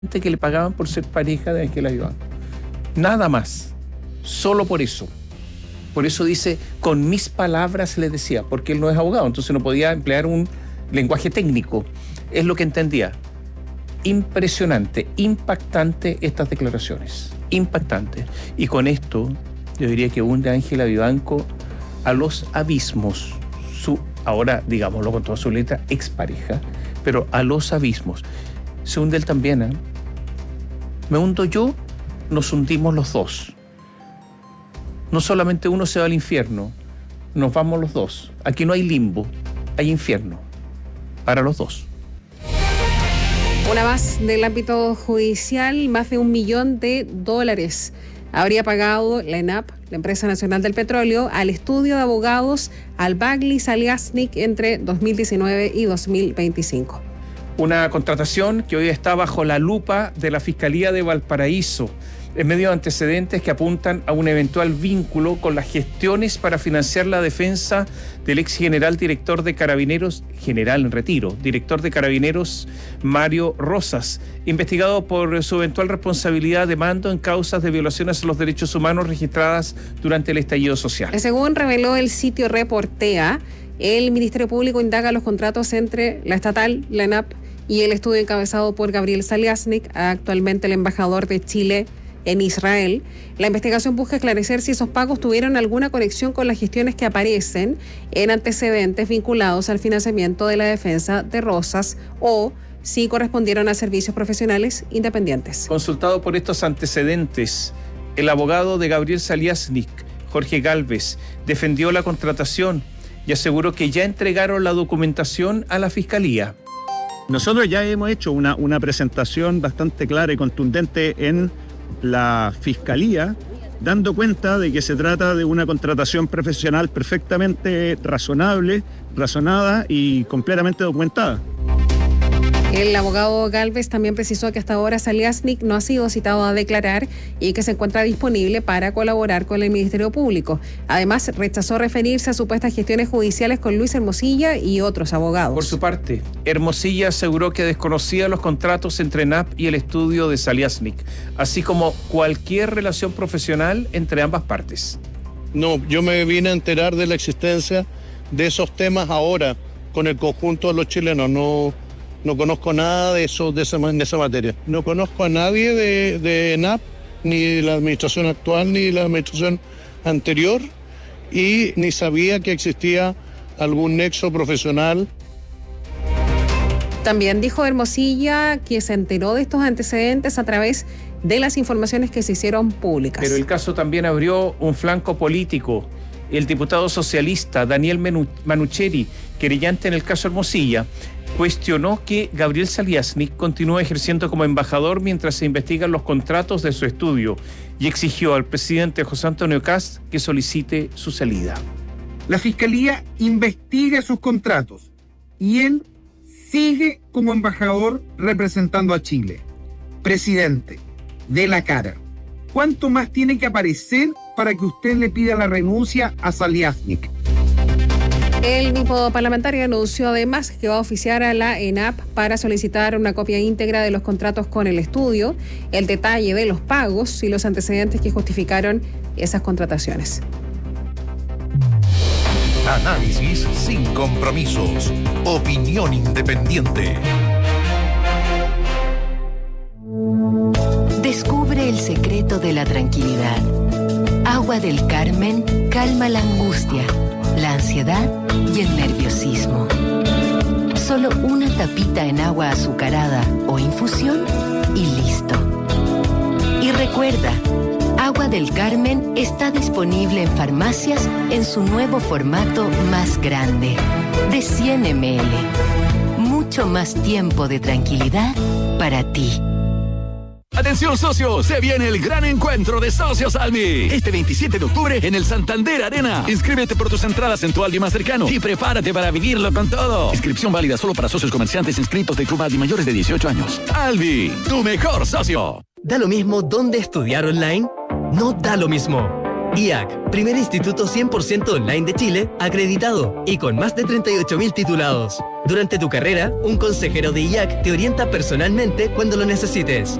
que le pagaban por ser pareja de Ángela Vivanco. Nada más. Solo por eso. Por eso dice, con mis palabras le decía, porque él no es abogado, entonces no podía emplear un lenguaje técnico. Es lo que entendía. Impresionante, impactante estas declaraciones. Impactante. Y con esto, yo diría que hunde a Ángela Vivanco a los abismos. Ahora, digámoslo con toda su letra, expareja, pero a los abismos. Se hunde él también, ¿eh? Me hundo yo, nos hundimos los dos. No solamente uno se va al infierno, nos vamos los dos. Aquí no hay limbo, hay infierno. Para los dos. Una más del ámbito judicial, más de $1 millón habría pagado la ENAP, la Empresa Nacional del Petróleo, al estudio de abogados Al-Bagli Saliasnik entre 2019 y 2025. Una contratación que hoy está bajo la lupa de la Fiscalía de Valparaíso, en medio de antecedentes que apuntan a un eventual vínculo con las gestiones para financiar la defensa del ex general director de Carabineros, general en retiro, director de Carabineros Mario Rosas, investigado por su eventual responsabilidad de mando en causas de violaciones a los derechos humanos registradas durante el estallido social. Según reveló el sitio Reportea, el Ministerio Público indaga los contratos entre la estatal, la ENAP, y el estudio encabezado por Gabriel Saliasnik, actualmente el embajador de Chile en Israel. La investigación busca esclarecer si esos pagos tuvieron alguna conexión con las gestiones que aparecen en antecedentes vinculados al financiamiento de la defensa de Rosas o si correspondieron a servicios profesionales independientes. Consultado por estos antecedentes, el abogado de Gabriel Saliasnik, Jorge Gálvez, defendió la contratación y aseguró que ya entregaron la documentación a la Fiscalía. Nosotros ya hemos hecho una presentación bastante clara y contundente en la Fiscalía, dando cuenta de que se trata de una contratación profesional perfectamente razonada y completamente documentada. El abogado Gálvez también precisó que hasta ahora Saliasnik no ha sido citado a declarar y que se encuentra disponible para colaborar con el Ministerio Público. Además, rechazó referirse a supuestas gestiones judiciales con Luis Hermosilla y otros abogados. Por su parte, Hermosilla aseguró que desconocía los contratos entre ENAP y el estudio de Saliasnik, así como cualquier relación profesional entre ambas partes. No, yo me vine a enterar de la existencia de esos temas ahora con el conjunto de los chilenos. No conozco nada de eso, de esa materia. No conozco a nadie de ENAP, ni de la administración actual, ni de la administración anterior, y ni sabía que existía algún nexo profesional. También dijo Hermosilla que se enteró de estos antecedentes a través de las informaciones que se hicieron públicas. Pero el caso también abrió un flanco político. El diputado socialista Daniel Manucheri, querellante en el caso Hermosilla, cuestionó que Gabriel Saliasnik continúe ejerciendo como embajador mientras se investigan los contratos de su estudio y exigió al presidente José Antonio Kast que solicite su salida. La Fiscalía investiga sus contratos y él sigue como embajador representando a Chile. Presidente, dé la cara. ¿Cuánto más tiene que aparecer para que usted le pida la renuncia a Saliasnik? El mismo parlamentario anunció además que va a oficiar a la ENAP para solicitar una copia íntegra de los contratos con el estudio, el detalle de los pagos y los antecedentes que justificaron esas contrataciones. Análisis sin compromisos. Opinión independiente. Descubre el secreto de la tranquilidad. Agua del Carmen calma la angustia, la ansiedad y el nerviosismo. Solo una tapita en agua azucarada o infusión y listo. Y recuerda, Agua del Carmen está disponible en farmacias en su nuevo formato más grande, de 100 ml. Mucho más tiempo de tranquilidad para ti. Atención socios, se viene el gran encuentro de Socios Almi. Este 27 de octubre en el Santander Arena. Inscríbete por tus entradas en tu Aldi más cercano y prepárate para vivirlo con todo. Inscripción válida solo para socios comerciantes inscritos de Club Aldi mayores de 18 años. Aldi, tu mejor socio. ¿Da lo mismo dónde estudiar online? No da lo mismo. IAC, primer instituto 100% online de Chile, acreditado y con más de 38.000 titulados. Durante tu carrera, un consejero de IAC te orienta personalmente cuando lo necesites.